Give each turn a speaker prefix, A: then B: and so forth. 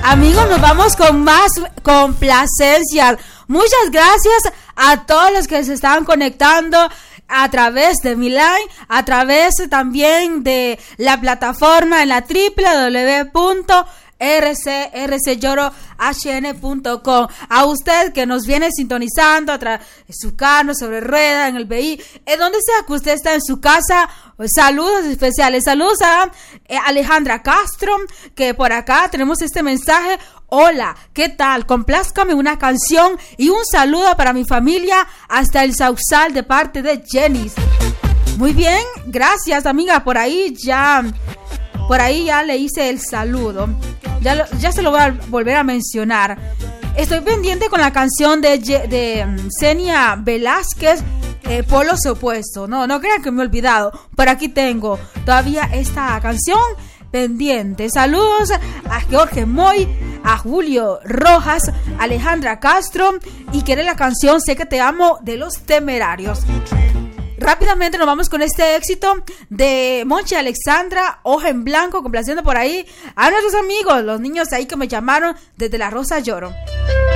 A: Amigos, nos vamos con más complacencias. Muchas gracias a todos los que se están conectando a través de mi line, a través también de la plataforma en la www.rcyorohn.com. A usted que nos viene sintonizando en su carro, sobre rueda, en el vehículo, donde sea que usted está en su casa, saludos especiales. Saludos a Alejandra Castro, que por acá tenemos este mensaje. Hola, ¿qué tal? Complázcame una canción y un saludo para mi familia hasta el Sausal de parte de Jenis. Muy bien, gracias amiga, por ahí ya le hice el saludo. Ya se lo voy a volver a mencionar. Estoy pendiente con la canción de Xenia Velázquez, Polos Opuestos. No crean que me he olvidado. Por aquí tengo todavía esta canción pendiente. Saludos a Jorge Moy, a Julio Rojas, Alejandra Castro, y quiere la canción Sé que te amo de Los Temerarios. Rápidamente nos vamos con este éxito de Monchi Alexandra, Hoja en Blanco, complaciendo por ahí a nuestros amigos, los niños ahí que me llamaron desde La Rosa Lloro.